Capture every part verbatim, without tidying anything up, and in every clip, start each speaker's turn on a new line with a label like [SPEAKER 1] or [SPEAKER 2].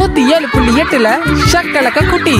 [SPEAKER 1] நூத்தி ஏழு புள்ளி எட்டுல ஷக்கலக்க குட்டி.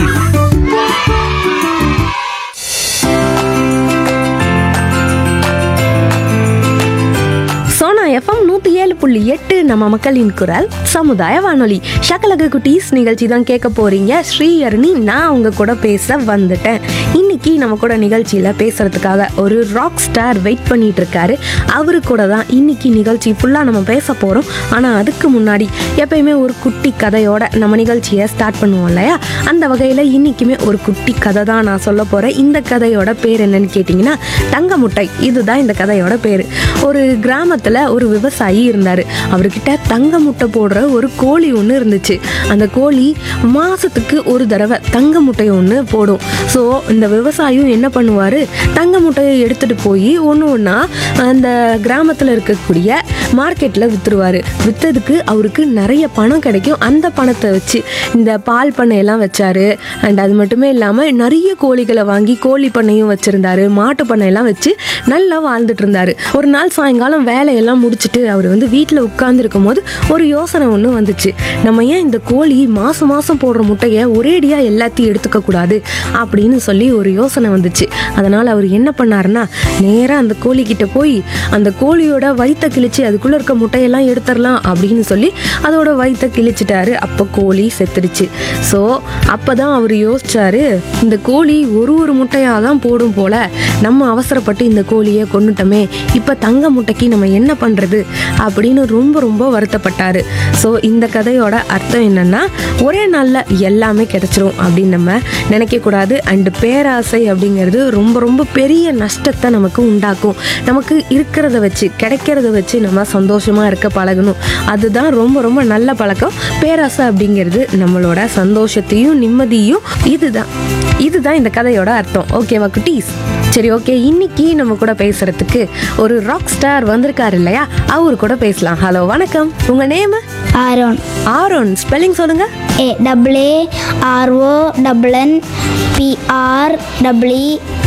[SPEAKER 2] சோனா எஃப்எம் நூற்றி ஏழு புள்ளி எட்டு நம்ம மக்களின் குரல் சமுதாய வானொலி. ஷக்கலக குட்டீஸ் நிகழ்ச்சி தான் கேட்க போறீங்க. ஸ்ரீஹரணி நான் அவங்க கூட பேச வந்துட்டேன். இன்னைக்கு நம்ம கூட நிகழ்ச்சியில் பேசுறதுக்காக ஒரு ராக் ஸ்டார் வெயிட் பண்ணிட்டு இருக்காரு. அவரு கூட தான் இன்னைக்கு நிகழ்ச்சி ஃபுல்லாக நம்ம பேச போகிறோம். ஆனால் அதுக்கு முன்னாடி எப்பயுமே ஒரு குட்டி கதையோட நம்ம நிகழ்ச்சியை ஸ்டார்ட் பண்ணுவோம் இல்லையா? அந்த வகையில் இன்னைக்குமே ஒரு குட்டி கதை தான் நான் சொல்ல போகிறேன். இந்த கதையோட பேர் என்னன்னு கேட்டிங்கன்னா தங்க முட்டை. இதுதான் இந்த கதையோட பேர். ஒரு கிராமத்தில் ஒரு விவசாயி இருந்தாரு. அவர்கிட்ட தங்க முட்டை போடுற ஒரு கோழி ஒன்று இருந்துச்சு. அந்த கோழி மாசத்துக்கு ஒரு தடவை தங்க முட்டையை ஒன்று போடும். ஸோ இந்த விவசாயியும் என்ன பண்ணுவாரு, தங்க முட்டையை எடுத்துட்டு போய் ஒன்று ஒன்றா அந்த கிராமத்தில் இருக்கக்கூடிய மார்க்கெட்டில் விற்றுருவார். விற்றதுக்கு அவருக்கு நிறைய பணம் கிடைக்கும். அந்த பணத்தை வச்சு இந்த பால் பண்ணையெல்லாம் வச்சாரு. அண்ட் அது மட்டுமே இல்லாமல் நிறைய கோழிகளை வாங்கி கோழி பண்ணையும் வச்சுருந்தாரு. மாட்டு பண்ணையெல்லாம் வச்சு நல்லா வாழ்ந்துட்டு இருந்தாரு. ஒரு நாள் சாயங்காலம் வேலையெல்லாம் முடிச்சுட்டு அவர் வந்து வீட்டில் உட்கார்ந்து இருக்கும் போது ஒரு யோசனை ஒன்று வந்துச்சு. நம்ம ஏன் இந்த கோழி மாதம் மாதம் போடுற முட்டையை ஒரேடியாக எல்லாத்தையும் எடுத்துக்க கூடாது அப்படின்னு சொல்லி ஒரு யோசனை வந்துச்சு. அதனால் அவர் என்ன பண்ணாருன்னா, நேராக அந்த கோழிக்கிட்ட போய் அந்த கோழியோட வயிற்றை கிழிச்சு அதுக்குள்ளே இருக்க முட்டையெல்லாம் எடுத்துடலாம் அப்படின்னு சொல்லி அதோட வயிற்றை கிழிச்சிட்டாரு. அப்போ கோழி செத்துடுச்சு. ஸோ அப்போ தான் அவர் யோசிச்சாரு, இந்த கோழி ஒரு ஒரு முட்டையாக தான் போடும் போல, நம்ம அவசரப்பட்டு இந்த கோழியை கொண்டுட்டோமே, இப்போ தங்க முட்டைக்கு நம்ம என்ன பண்ணுறது அப்படின்னு ரொம்ப ரொம்ப வருத்தப்பட்டார். ஸோ இந்த கதையோட அர்த்தம் என்னென்னா, ஒரே நாளில் எல்லாமே கிடைச்சிரும் அப்படின்னு நம்ம நினைக்கக்கூடாது. அண்டு பேராசை அப்படிங்கிறது ரொம்ப ரொம்ப பெரிய நஷ்டத்தை நமக்கு உண்டாக்கும். நமக்கு இருக்கிறத வச்சு கிடைக்கிறத வச்சு நம்ம சந்தோஷமாக இருக்க பழகணும். அதுதான் ரொம்ப ரொம்ப நல்ல பழக்கம். பேராசை அப்படிங்கிறது நம்மளோட சந்தோஷத்தையும் நிம்மதியும் இதுதான் இதுதான் இந்த கதையோட அர்த்தம். ஓகேவா குட்டீஸ்? சரி, ஓகே. இன்னைக்கு நம்ம கூட பேசுறதுக்கு ஒரு ராக் ஸ்டார் வந்திருக்காரு இல்லையா? அவரு கூட பேசலாம். ஹலோ, வணக்கம். உங்க நேம்?
[SPEAKER 3] ஆரோன்.
[SPEAKER 2] ஆரோன். ஸ்பெல்லிங் சொல்லுங்க.
[SPEAKER 3] A double A R O double N P R double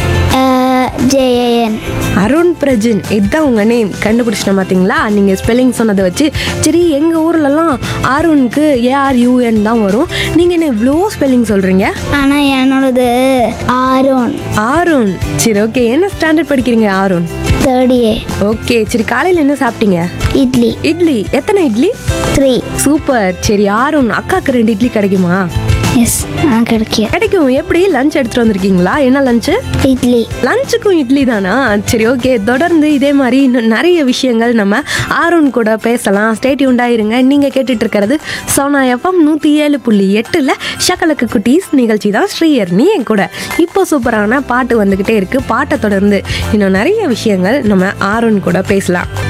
[SPEAKER 3] JAN.
[SPEAKER 2] Arun Prajin, இதுதான் உங்க நேம். கண்டுபிடிச்சிட்டேன் பார்த்தீங்களா? நீங்கள் ஸ்பெல்லிங் சொன்னதை வச்சு. சரி, எங்கள் ஊர்லலாம் ஆருனுக்கு ஏஆர்யூஎன் தான் வரும். நீங்கள் என்ன இவ்வளோ ஸ்பெல்லிங் சொல்கிறீங்க?
[SPEAKER 3] ஆனால் என்னோடது ஆரோன்.
[SPEAKER 2] ஆருண். சரி, ஓகே. என்ன ஸ்டாண்டர்ட் படிக்கிறீங்க ஆருண்?
[SPEAKER 3] தேர்ட் ஏ.
[SPEAKER 2] ஓகே. சரி, காலையில் என்ன சாப்பிட்டீங்க?
[SPEAKER 3] இட்லி.
[SPEAKER 2] இட்லி. எத்தனை இட்லி?
[SPEAKER 3] த்ரீ.
[SPEAKER 2] சூப்பர். சரி ஆருண், அக்காவுக்கு ரெண்டு இட்லி கிடைக்குமா?
[SPEAKER 3] எஸ், நான் கிடைக்கும்.
[SPEAKER 2] கிடைக்கும். எப்படி லஞ்ச் எடுத்துட்டு வந்திருக்கீங்களா? என்ன லஞ்சு?
[SPEAKER 3] இட்லி.
[SPEAKER 2] லஞ்சுக்கும் இட்லி தானா? சரி, ஓகே. தொடர்ந்து இதே மாதிரி இன்னும் நிறைய விஷயங்கள் நம்ம ஆருண் கூட பேசலாம். ஸ்டே டியூன்டா இருங்க. நீங்க கேட்டுட்டு இருக்கிறது சோனா எஃப்எம் நூத்தி ஏழு புள்ளி எட்டுல ஷக்கலக்கு குட்டீஸ் நிகழ்ச்சி தான். ஸ்ரீஹரணி என் கூட. இப்போ சூப்பரான பாட்டு வந்துகிட்டே இருக்கு. பாட்டை தொடர்ந்து இன்னும் நிறைய விஷயங்கள் நம்ம ஆருண் கூட பேசலாம்.